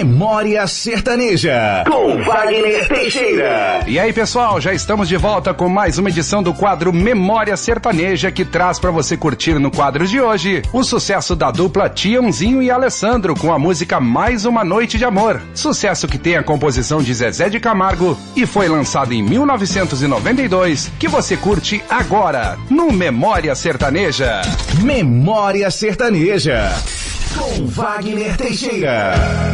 Memória Sertaneja, com Wagner Teixeira. E aí, pessoal, já estamos de volta com mais uma edição do quadro Memória Sertaneja, que traz pra você curtir no quadro de hoje o sucesso da dupla Tiãozinho e Alessandro com a música Mais Uma Noite de Amor. Sucesso que tem a composição de Zezé de Camargo e foi lançado em 1992, que você curte agora no Memória Sertaneja. Memória Sertaneja, com Wagner Teixeira.